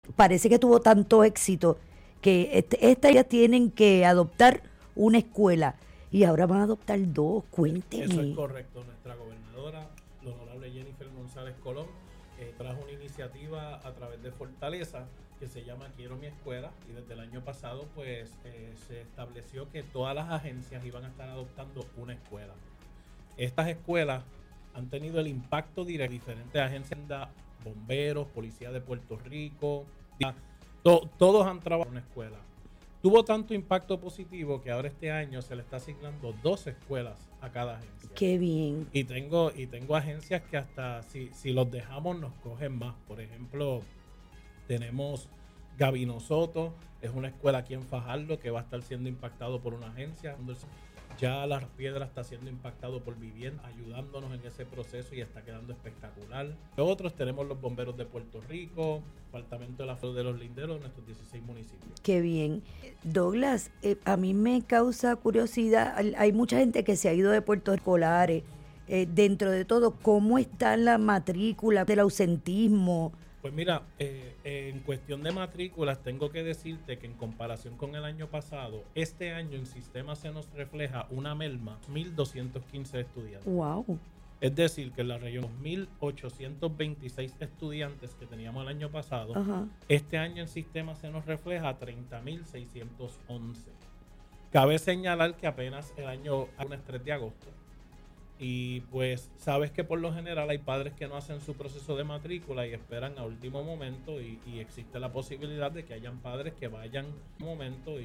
Parece que tuvo tanto éxito que esta ya tienen que adoptar una escuela y ahora van a adoptar dos. Eso es Cuénteme. correcto. Nuestra gobernadora, la honorable Jennifer González Colón, trajo una iniciativa a través de Fortaleza que se llama Quiero mi escuela, y desde el año pasado pues se estableció que todas las agencias iban a estar adoptando una escuela. Estas escuelas han tenido el impacto directo de diferentes agencias, bomberos, policía de Puerto Rico, todos han trabajado en una escuela. Tuvo tanto impacto positivo que ahora este año se le está asignando 2 escuelas a cada agencia. Qué bien. Y tengo agencias que hasta si los dejamos nos cogen más. Por ejemplo, tenemos Gabino Soto, es una escuela aquí en Fajardo que va a estar siendo impactado por una agencia. Ya Las Piedras está siendo impactado por Vivienda, ayudándonos en ese proceso y está quedando espectacular. Nosotros tenemos los bomberos de Puerto Rico, Departamento de la Flor de los Linderos, en nuestros 16 municipios. Qué bien. Douglas, a mí me causa curiosidad, hay mucha gente que se ha ido de Puerto Rico escolares, dentro de todo, ¿cómo está la matrícula del ausentismo? Pues mira, en cuestión de matrículas, tengo que decirte que en comparación con el año pasado, este año en sistema se nos refleja una merma, 1.215 estudiantes. Wow. Es decir, que en la región 1.826 estudiantes que teníamos el año pasado, Ajá. este año en sistema se nos refleja 30.611. Cabe señalar que apenas el año es 3 de agosto. Y pues sabes que por lo general hay padres que no hacen su proceso de matrícula y esperan a último momento, y existe la posibilidad de que hayan padres que vayan a un momento